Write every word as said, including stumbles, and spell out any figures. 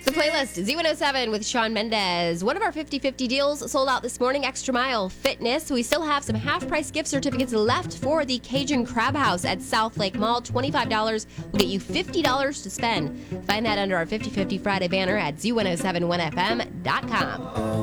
The playlist, Z one oh seven with Shawn Mendes. One of our fifty-fifty deals sold out this morning, Extra Mile Fitness. We still have some half-price gift certificates left for the Cajun Crab House at South Lake Mall. twenty-five dollars will get you fifty dollars to spend. Find that under our fifty-fifty Friday banner at Z one oh seven one F M dot com.